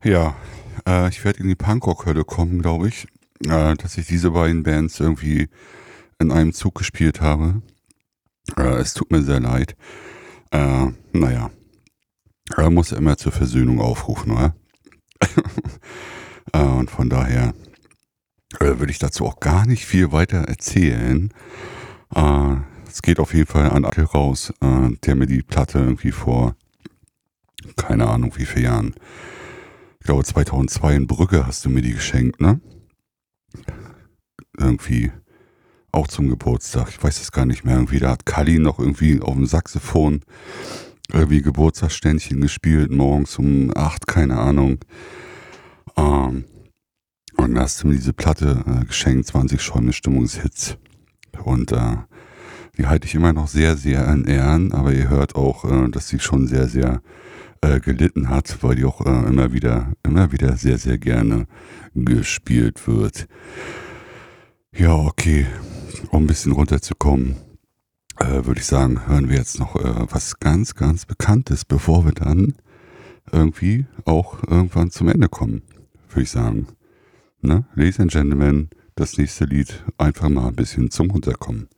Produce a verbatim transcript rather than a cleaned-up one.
Ja, äh, ich werde in die Punkrock-Hölle kommen, glaube ich, äh, dass ich diese beiden Bands irgendwie in einem Zug gespielt habe. Äh, es tut mir sehr leid. Äh, na ja, man muss ja immer zur Versöhnung aufrufen, oder? Äh, und von daher, äh, würde ich dazu auch gar nicht viel weiter erzählen. Äh, es geht auf jeden Fall an Attel raus, äh, der mir die Platte irgendwie vor, keine Ahnung wie viel Jahren, ich glaube zweitausendzwei in Brügge hast du mir die geschenkt, ne? Irgendwie auch zum Geburtstag. Ich weiß es gar nicht mehr. Irgendwie, da hat Kalli noch irgendwie auf dem Saxophon irgendwie Geburtstagsständchen gespielt, morgens um acht, keine Ahnung. Ähm, und da hast du mir diese Platte äh, geschenkt, zwanzig schäumende Stimmungshits. Und äh, die halte ich immer noch sehr, sehr in Ehren, aber ihr hört auch, äh, dass sie schon sehr, sehr äh, gelitten hat, weil die auch äh, immer wieder, immer wieder sehr, sehr gerne gespielt wird. Ja, okay. Um ein bisschen runterzukommen, äh, würde ich sagen, hören wir jetzt noch äh, was ganz, ganz Bekanntes, bevor wir dann irgendwie auch irgendwann zum Ende kommen, würde ich sagen. Ne? Ladies and Gentlemen, das nächste Lied, einfach mal ein bisschen zum Runterkommen.